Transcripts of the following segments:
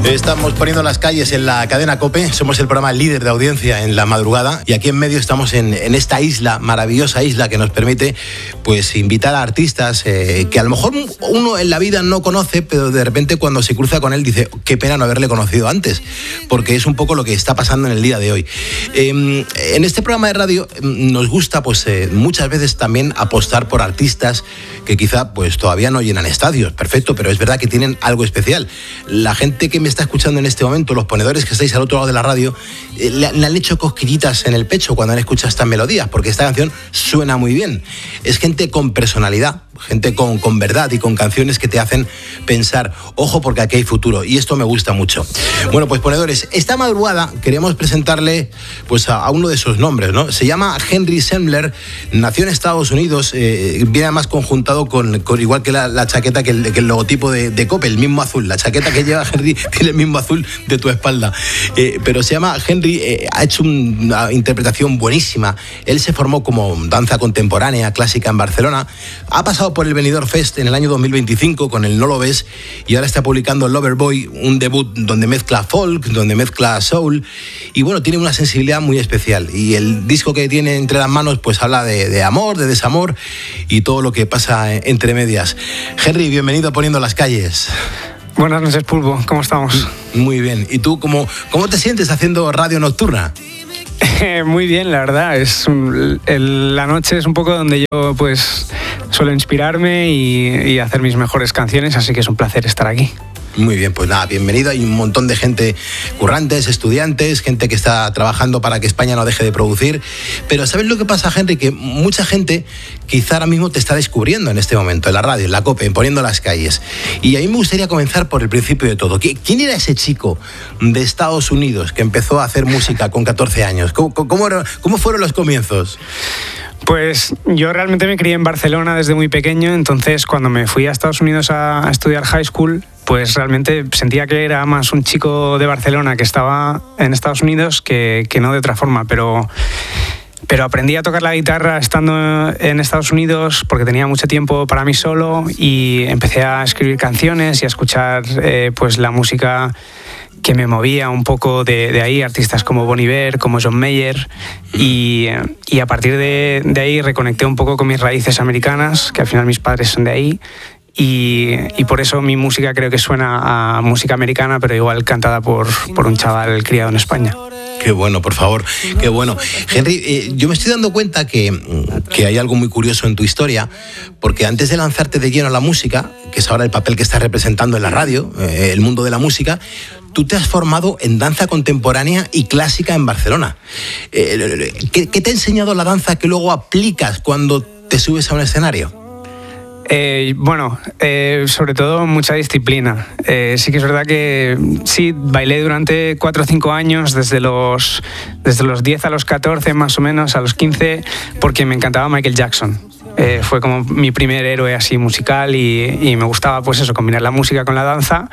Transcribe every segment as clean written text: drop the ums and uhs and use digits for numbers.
Estamos poniendo las calles en la cadena COPE, somos el programa líder de audiencia en la madrugada y aquí en medio estamos en esta isla, maravillosa isla que nos permite pues invitar a artistas que a lo mejor uno en la vida no conoce, pero de repente cuando se cruza con él dice qué pena no haberle conocido antes, porque es un poco lo que está pasando en el día de hoy. En este programa de radio nos gusta pues muchas veces también apostar por artistas que quizá pues todavía no llenan estadios, perfecto, pero es verdad que tienen algo especial. La gente que me está escuchando en este momento, los ponedores que estáis al otro lado de la radio, le han hecho cosquillitas en el pecho cuando han escuchado estas melodías, porque esta canción suena muy bien. Es gente con personalidad, gente con verdad y con canciones que te hacen pensar, ojo, porque aquí hay futuro, y esto me gusta mucho. Bueno, pues ponedores, esta madrugada queremos presentarle pues a uno de esos nombres, ¿no? Se llama Henry Sembler, nació en Estados Unidos, viene además conjuntado con igual que la chaqueta que el logotipo de COPE, el mismo azul, la chaqueta que lleva Henry tiene el mismo azul de tu espalda, pero se llama Henry, ha hecho una interpretación buenísima. Él se formó como danza contemporánea, clásica en Barcelona, ha pasado por el Benidorm Fest en el año 2025 con el No Lo Ves y ahora está publicando Loverboy, un debut donde mezcla folk, donde mezcla soul y bueno, tiene una sensibilidad muy especial y el disco que tiene entre las manos pues habla de amor, de desamor y todo lo que pasa entre medias. Henry, bienvenido a Poniendo las Calles. Buenas noches, Pulpo, ¿cómo estamos? Muy bien, ¿y tú cómo te sientes haciendo radio nocturna? Muy bien, la verdad, la noche es un poco donde yo pues suelo inspirarme y hacer mis mejores canciones, así que es un placer estar aquí. Muy bien, pues nada, bienvenido. Hay un montón de gente, currantes, estudiantes, gente que está trabajando para que España no deje de producir. Pero ¿sabes lo que pasa, Henry? Que mucha gente quizá ahora mismo te está descubriendo en este momento, en la radio, en la COPE, en Poniendo las Calles. Y a mí me gustaría comenzar por el principio de todo. ¿Quién era ese chico de Estados Unidos que empezó a hacer música con 14 años? ¿Cómo fueron los comienzos? Pues yo realmente me crié en Barcelona desde muy pequeño, entonces cuando me fui a Estados Unidos a estudiar high school, pues realmente sentía que era más un chico de Barcelona que estaba en Estados Unidos que no de otra forma, pero aprendí a tocar la guitarra estando en Estados Unidos porque tenía mucho tiempo para mí solo y empecé a escribir canciones y a escuchar pues la música que me movía un poco de ahí, artistas como Bon Iver, como John Mayer, y a partir de ahí reconecté un poco con mis raíces americanas, que al final mis padres son de ahí, y por eso mi música creo que suena a música americana, pero igual cantada por un chaval criado en España. Qué bueno, por favor, qué bueno. Henry, yo me estoy dando cuenta que hay algo muy curioso en tu historia, porque antes de lanzarte de lleno a la música, que es ahora el papel que estás representando en la radio, el mundo de la música, tú te has formado en danza contemporánea y clásica en Barcelona. ¿Qué te ha enseñado la danza que luego aplicas cuando te subes a un escenario? Sobre todo mucha disciplina. Sí que es verdad que sí, bailé durante 4 o 5 años, desde los 10 a los 14 más o menos, a los 15, porque me encantaba Michael Jackson. Fue como mi primer héroe así musical y me gustaba pues eso, combinar la música con la danza.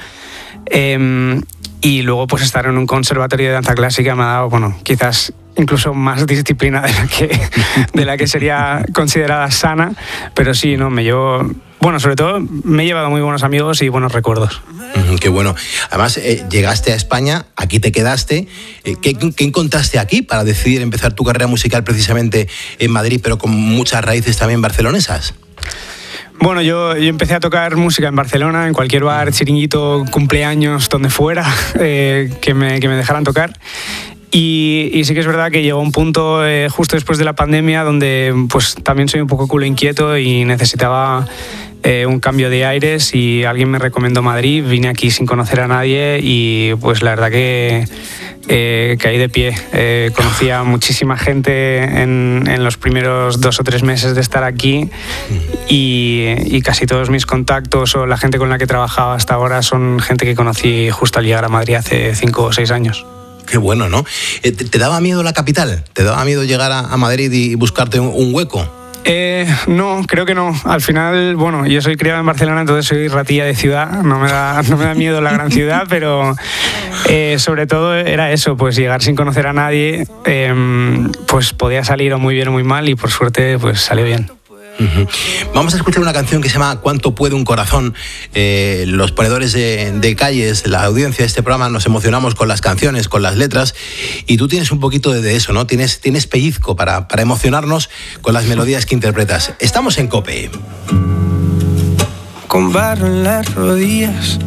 Y luego pues estar en un conservatorio de danza clásica me ha dado, bueno, quizás incluso más disciplina de la que sería considerada sana, pero sí, no, sobre todo me he llevado muy buenos amigos y buenos recuerdos. Qué bueno. Además, llegaste a España, aquí te quedaste. ¿Qué encontraste aquí para decidir empezar tu carrera musical precisamente en Madrid, pero con muchas raíces también barcelonesas? Bueno, yo empecé a tocar música en Barcelona, en cualquier bar, chiringuito, cumpleaños, donde fuera, que me dejaran tocar. Y sí que es verdad que llegó un punto justo después de la pandemia donde pues también soy un poco culo inquieto y necesitaba un cambio de aires y alguien me recomendó Madrid, vine aquí sin conocer a nadie y pues la verdad que caí de pie. Conocí a muchísima gente en los primeros 2 o 3 meses de estar aquí y casi todos mis contactos o la gente con la que he trabajado hasta ahora son gente que conocí justo al llegar a Madrid hace 5 o 6 años. Qué bueno, ¿no? ¿Te daba miedo la capital? ¿Te daba miedo llegar a Madrid y buscarte un hueco? No, creo que no. Al final, bueno, yo soy criado en Barcelona, entonces soy ratilla de ciudad. No me da miedo la gran ciudad, pero sobre todo era eso, pues llegar sin conocer a nadie, pues podía salir o muy bien o muy mal y por suerte pues salió bien. Vamos a escuchar una canción que se llama ¿Cuánto puede un corazón? Los ponedores de calles, la audiencia de este programa, nos emocionamos con las canciones, con las letras, y tú tienes un poquito de eso, ¿no? Tienes pellizco para emocionarnos con las melodías que interpretas. Estamos en COPE. Con barro en las rodillas,